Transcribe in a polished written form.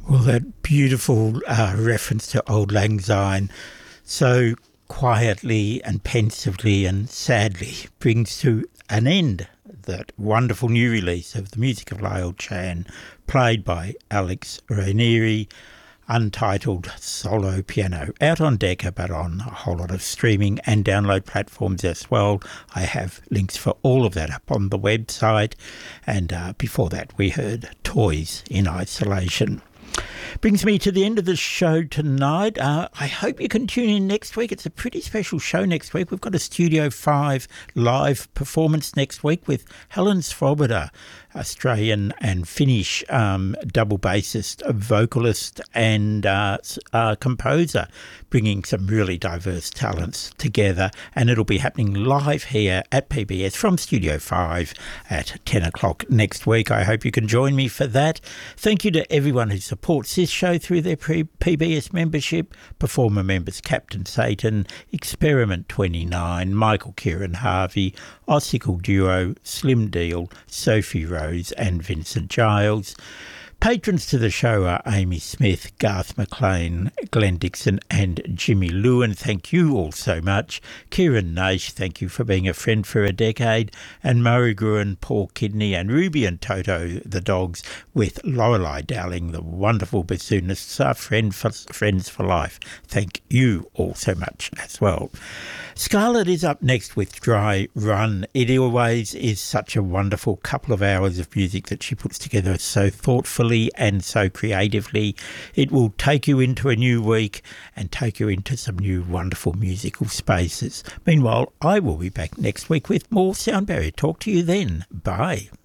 Well, that beautiful reference to Auld Lang Syne so quietly and pensively and sadly brings to an end that wonderful new release of the music of Lyle Chan, played by Alex Ranieri, untitled solo piano, out on Decca but on a whole lot of streaming and download platforms as well. I have links for all of that up on the website. And before that we heard Toys in Isolation. Brings me to the end of the show tonight. I hope you can tune in next week. It's a pretty special show next week. We've got a Studio 5 live performance next week with Helen Svoboda, Australian and Finnish double bassist, vocalist and composer, bringing some really diverse talents together. And it'll be happening live here at PBS from Studio 5 at 10 o'clock next week. I hope you can join me for that. Thank you to everyone who supports this show through their PBS membership. Performer members Captain Satan, Experiment 29, Michael Kieran Harvey, Ossicle Duo, Slim Deal, Sophie Rose and Vincent Giles. Patrons to the show are Amy Smith, Garth McLean, Glenn Dixon and Jimmy Lewin. Thank you all so much. Kieran Naish, thank you for being a friend for a decade. And Murray Gruen, Paul Kidney and Ruby and Toto the dogs, with Lorelei Dowling, the wonderful bassoonists, our friends for life. Thank you all so much as well. Scarlett is up next with Dry Run. It always is such a wonderful couple of hours of music that she puts together so thoughtfully and so creatively. It will take you into a new week and take you into some new wonderful musical spaces. Meanwhile, I will be back next week with more Sound Barrier. Talk to you then. Bye.